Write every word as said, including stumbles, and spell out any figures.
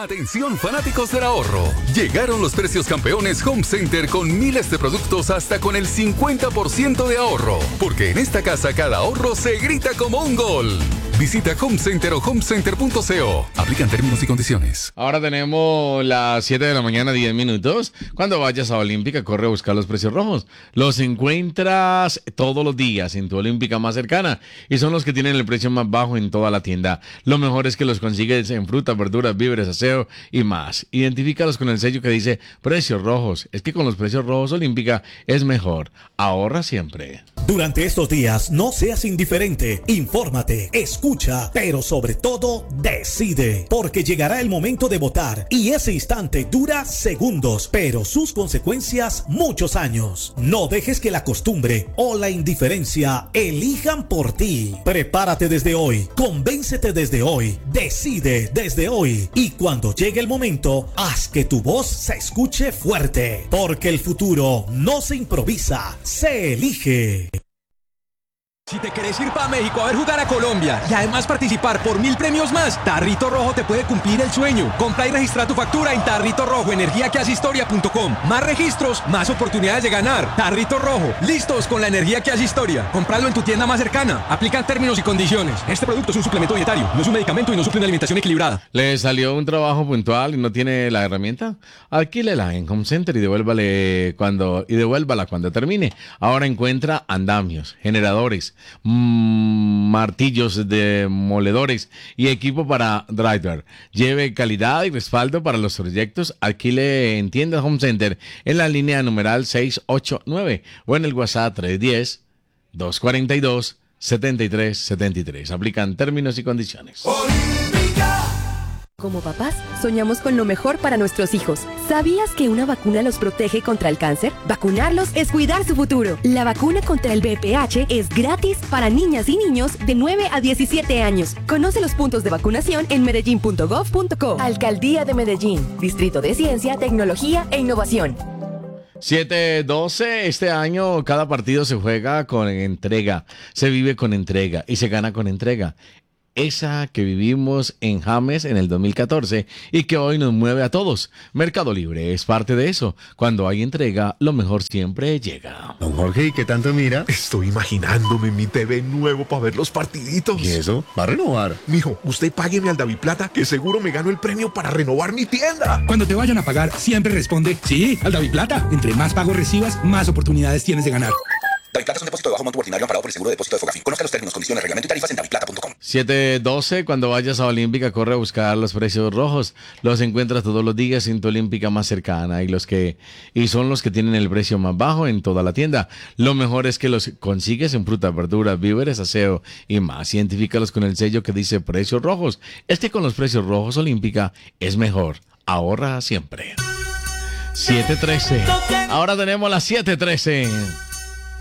Atención fanáticos del ahorro. Llegaron los precios campeones Home Center con miles de productos hasta con el cincuenta por ciento de ahorro. Porque en esta casa cada ahorro se grita como un gol. Visita Home Center o homecenter punto co. Aplican términos y condiciones. Ahora tenemos las siete de la mañana, diez minutos. Cuando vayas a Olímpica, corre a buscar los precios rojos. Los encuentras todos los días en tu Olímpica más cercana y son los que tienen el precio más bajo en toda la tienda. Lo mejor es que los consigues en frutas, verduras, víveres, aseo y más. Identifícalos con el sello que dice precios rojos. Es que con los precios rojos Olímpica es mejor. Ahorra siempre. Durante estos días no seas indiferente, infórmate, escucha, pero sobre todo decide, porque llegará el momento de votar y ese instante dura segundos, pero sus consecuencias muchos años. No dejes que la costumbre o la indiferencia elijan por ti. Prepárate desde hoy, convéncete desde hoy, decide desde hoy y cuando llegue el momento, haz que tu voz se escuche fuerte, porque el futuro no se improvisa, se elige. Si te querés ir para México a ver jugar a Colombia y además participar por mil premios más, Tarrito Rojo te puede cumplir el sueño. Compra y registra tu factura en Tarrito Rojo, energía que hace historia punto com. Más registros, más oportunidades de ganar. Tarrito Rojo, listos con la energía que hace historia. Compralo en tu tienda más cercana. Aplican términos y condiciones. Este producto es un suplemento dietario, no es un medicamento y no suple una alimentación equilibrada. ¿Le salió un trabajo puntual y no tiene la herramienta? Alquílela en Home Center y devuélvale cuando y devuélvala cuando termine. Ahora encuentra andamios, generadores, martillos demoledores y equipo para driver. Lleve calidad y respaldo para los proyectos. Alquile en tiendas Home Center en la línea numeral seis ocho nueve o en el WhatsApp tres uno cero, dos cuatro dos, siete tres siete tres. Aplican términos y condiciones. Como papás, soñamos con lo mejor para nuestros hijos. ¿Sabías que una vacuna los protege contra el cáncer? Vacunarlos es cuidar su futuro. La vacuna contra el V I H es gratis para niñas y niños de nueve a diecisiete años. Conoce los puntos de vacunación en medellín punto gov punto co. Alcaldía de Medellín, Distrito de Ciencia, Tecnología e Innovación. siete doce, este año cada partido se juega con entrega, se vive con entrega y se gana con entrega. Esa que vivimos en James en el dos mil catorce y que hoy nos mueve a todos. Mercado Libre es parte de eso. Cuando hay entrega, lo mejor siempre llega. Don Jorge, ¿y qué tanto mira? Estoy imaginándome mi T V nuevo para ver los partiditos. ¿Y eso? ¿Va a renovar? Mijo, usted págueme al Daviplata que seguro me gano el premio para renovar mi tienda. Cuando te vayan a pagar, siempre responde sí, al Daviplata. Entre más pagos recibas, más oportunidades tienes de ganar. Daviplata es un depósito de bajo monto ordinario amparado por el seguro de depósito de Fogafín. Conozca los términos, condiciones, reglamento y tarifas en daviplata punto com. siete doce, cuando vayas a Olímpica, corre a buscar los precios rojos. Los encuentras todos los días en tu Olímpica más cercana y los que y son los que tienen el precio más bajo en toda la tienda. Lo mejor es que los consigues en frutas, verduras, víveres, aseo y más. Identifícalos con el sello que dice precios rojos. Es que con los precios rojos Olímpica es mejor. Ahorra siempre. siete trece. Ahora tenemos las siete trece.